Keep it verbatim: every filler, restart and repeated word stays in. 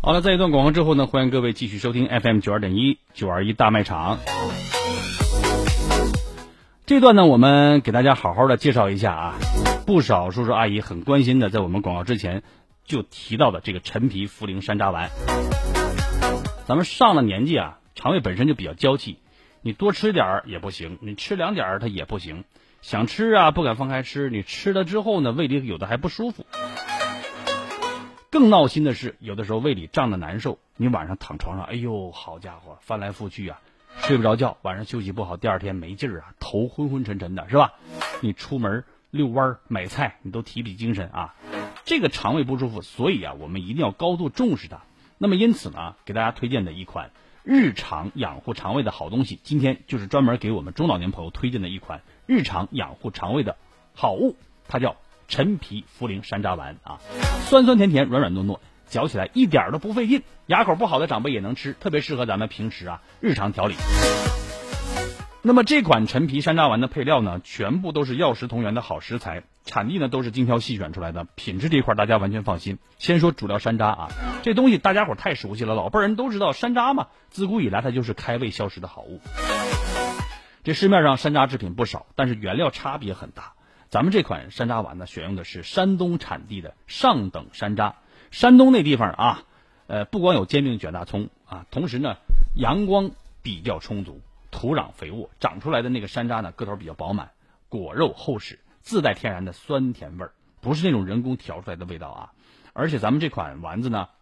好了，在一段广告之后呢，欢迎各位继续收听 F M 九二点一九二一大卖场。这段呢，我们给大家好好的介绍一下啊，不少叔叔阿姨很关心的，在我们广告之前就提到的这个陈皮茯苓山楂丸。咱们上了年纪啊，肠胃本身就比较娇气，你多吃点儿也不行，你吃两点儿它也不行，想吃啊不敢放开吃，你吃了之后呢，胃里有的还不舒服。更闹心的是，有的时候胃里胀得难受，你晚上躺床上，哎呦，好家伙，翻来覆去啊，睡不着觉，晚上休息不好，第二天没劲儿啊，头昏昏沉沉的，是吧？你出门遛弯买菜，你都提不起精神啊。这个肠胃不舒服，所以啊，我们一定要高度重视它。那么因此呢，给大家推荐的一款日常养护肠胃的好东西，今天就是专门给我们中老年朋友推荐的一款日常养护肠胃的好物，它叫陈皮茯苓山楂丸啊，酸酸甜甜，软软糯糯，嚼起来一点都不费劲，牙口不好的长辈也能吃，特别适合咱们平时啊日常调理。那么这款陈皮山楂丸的配料呢，全部都是药食同源的好食材，产地呢都是精挑细选出来的，品质这一块大家完全放心。先说主料山楂啊，这东西大家伙太熟悉了，老辈人都知道，山楂嘛，自古以来它就是开胃消食的好物。这市面上山楂制品不少，但是原料差别很大。咱们这款山楂丸呢，选用的是山东产地的上等山楂。山东那地方啊，呃，不光有煎饼卷大葱啊，同时呢，阳光比较充足，土壤肥沃，长出来的那个山楂呢，个头比较饱满，果肉厚实，自带天然的酸甜味儿，不是那种人工调出来的味道啊。而且咱们这款丸子呢，